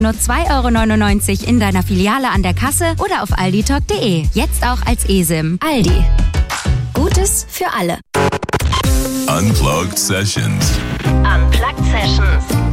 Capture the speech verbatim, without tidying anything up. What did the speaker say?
Nur zwei Euro neunundneunzig in deiner Filiale an der Kasse oder auf alditalk punkt de. Jetzt auch als eSIM. Aldi. Gutes für alle. Unplugged Sessions. Unplugged Sessions.